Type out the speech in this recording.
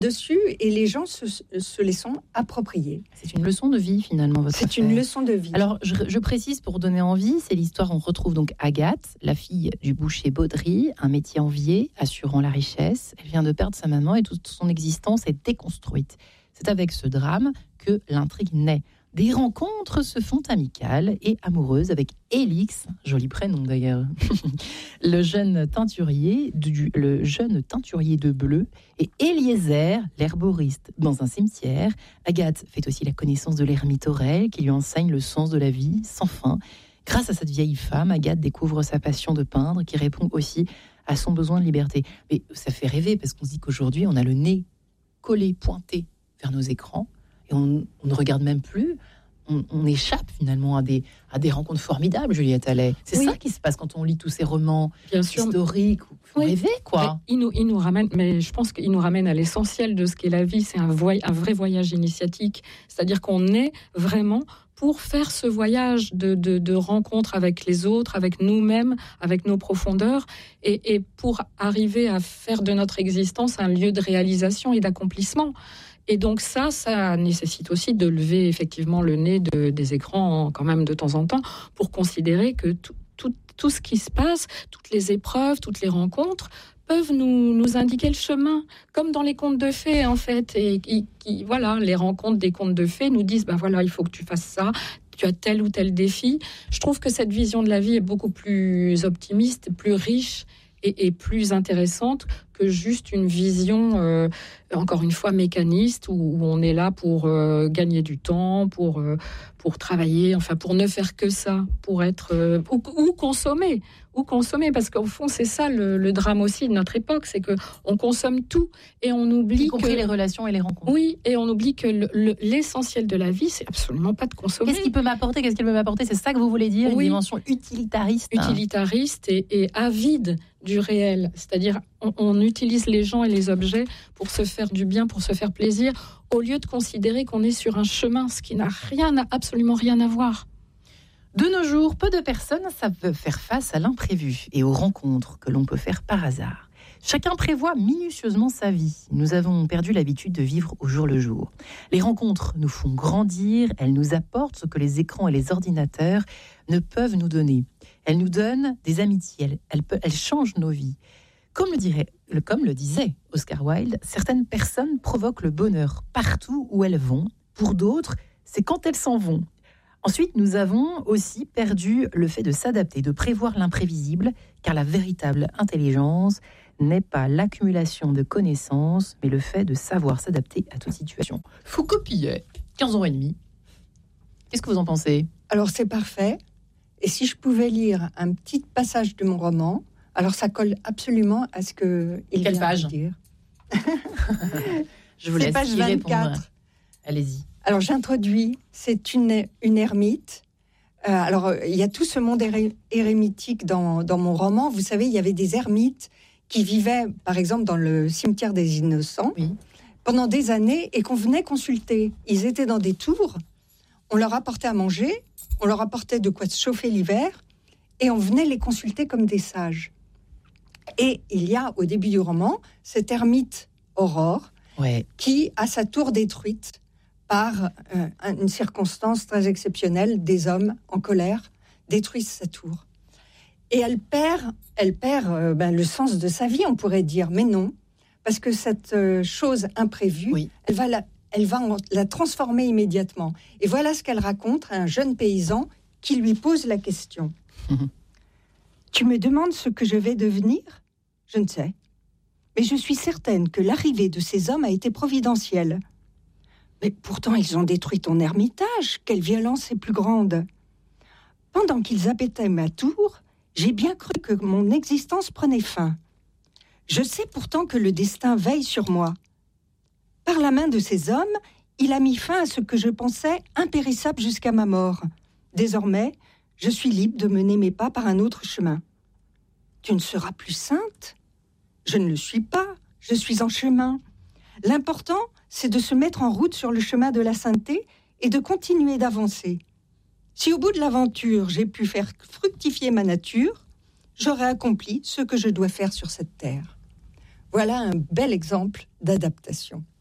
dessus et les gens se les sont appropriés. C'est une leçon de vie finalement, votre affaire. Une leçon de vie. Alors je précise pour donner envie, c'est l'histoire, on retrouve donc Agathe, la fille du boucher Baudry, un métier envié, assurant la richesse. Elle vient de perdre sa maman et toute son existence est déconstruite. C'est avec ce drame que l'intrigue naît. Des rencontres se font amicales et amoureuses avec Élix, joli prénom d'ailleurs, le jeune teinturier de bleu, et Eliezer, l'herboriste, dans un cimetière. Agathe fait aussi la connaissance de l'ermite Aurel, qui lui enseigne le sens de la vie sans fin. Grâce à cette vieille femme, Agathe découvre sa passion de peindre, qui répond aussi à son besoin de liberté. Mais ça fait rêver, parce qu'on se dit qu'aujourd'hui, on a le nez collé, pointé vers nos écrans, et on ne regarde même plus, on échappe finalement à des rencontres formidables, Juliette Allais. C'est ça qui se passe quand on lit tous ces romans historiques. Faut rêver, quoi. Il nous ramène, mais je pense qu'il nous ramène à l'essentiel de ce qu'est la vie. C'est un vrai voyage initiatique. C'est-à-dire qu'on est vraiment pour faire ce voyage de rencontre avec les autres, avec nous-mêmes, avec nos profondeurs, et pour arriver à faire de notre existence un lieu de réalisation et d'accomplissement. Et donc ça nécessite aussi de lever effectivement le nez des écrans quand même de temps en temps pour considérer que tout ce qui se passe, toutes les épreuves, toutes les rencontres peuvent nous indiquer le chemin, comme dans les contes de fées en fait. Et voilà, les rencontres des contes de fées nous disent il faut que tu fasses ça. Tu as tel ou tel défi. Je trouve que cette vision de la vie est beaucoup plus optimiste, plus riche et plus intéressante que juste une vision, encore une fois, mécaniste, où on est là pour gagner du temps, pour travailler, enfin pour ne faire que ça, pour être ou consommer, parce qu'au fond c'est ça le drame aussi de notre époque, c'est que on consomme tout et on oublie, y compris les relations et les rencontres. Oui, et on oublie que l'essentiel de la vie, c'est absolument pas de consommer. Qu'est-ce qu'il peut m'apporter, c'est ça que vous voulez dire, une dimension utilitariste et avide du réel, c'est-à-dire on utilise les gens et les objets pour se faire du bien, pour se faire plaisir, au lieu de considérer qu'on est sur un chemin, ce qui n'a absolument rien à voir. De nos jours, peu de personnes savent faire face à l'imprévu et aux rencontres que l'on peut faire par hasard. Chacun prévoit minutieusement sa vie. Nous avons perdu l'habitude de vivre au jour le jour. Les rencontres nous font grandir, elles nous apportent ce que les écrans et les ordinateurs ne peuvent nous donner. Elles nous donnent des amitiés, elles changent nos vies. Comme le disait Oscar Wilde, certaines personnes provoquent le bonheur partout où elles vont. Pour d'autres, c'est quand elles s'en vont. Ensuite, nous avons aussi perdu le fait de s'adapter, de prévoir l'imprévisible, car la véritable intelligence n'est pas l'accumulation de connaissances, mais le fait de savoir s'adapter à toute situation. Foucault-Pillet, 15 ans et demi. Qu'est-ce que vous en pensez ? Alors, c'est parfait. Et si je pouvais lire un petit passage de mon roman, alors ça colle absolument à ce qu'il vient de dire. Je vous laisse page 24. Allez-y. Alors, j'introduis, c'est une ermite. Alors, il y a tout ce monde érémitique dans mon roman. Vous savez, il y avait des ermites qui vivaient, par exemple, dans le cimetière des Innocents, pendant des années, et qu'on venait consulter. Ils étaient dans des tours, on leur apportait à manger, on leur apportait de quoi se chauffer l'hiver, et on venait les consulter comme des sages. Et il y a, au début du roman, cette ermite Aurore, qui a sa tour détruite par une circonstance très exceptionnelle. Des hommes en colère détruisent sa tour. Et elle perd le sens de sa vie, on pourrait dire. Mais non, parce que cette chose imprévue, elle va la transformer immédiatement. Et voilà ce qu'elle raconte à un jeune paysan qui lui pose la question. Tu me demandes ce que je vais devenir ? Je ne sais. Mais je suis certaine que l'arrivée de ces hommes a été providentielle. Mais pourtant, ils ont détruit ton ermitage. Quelle violence est plus grande. Pendant qu'ils abattaient ma tour, j'ai bien cru que mon existence prenait fin. Je sais pourtant que le destin veille sur moi. Par la main de ces hommes, il a mis fin à ce que je pensais impérissable jusqu'à ma mort. Désormais, je suis libre de mener mes pas par un autre chemin. Tu ne seras plus sainte ? Je ne le suis pas, je suis en chemin. L'important, c'est de se mettre en route sur le chemin de la sainteté et de continuer d'avancer. Si au bout de l'aventure, j'ai pu faire fructifier ma nature, j'aurai accompli ce que je dois faire sur cette terre. Voilà un bel exemple d'adaptation.